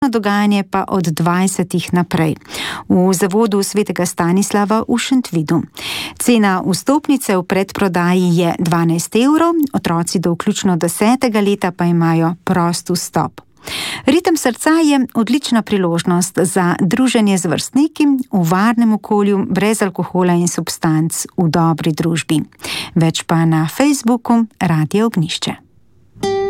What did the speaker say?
dogajanje pa od 20. naprej v zavodu Svetega Stanislava v Šentvidu. Cena vstopnice v predprodaji je 12 evrov, otroci do vključno 10. leta pa imajo prost vstop. Ritem srca je odlična priložnost za druženje z vrstniki v varnem okolju, brez alkohola in substanc, v dobri družbi. Več pa na Facebooku Radia Ognjišče.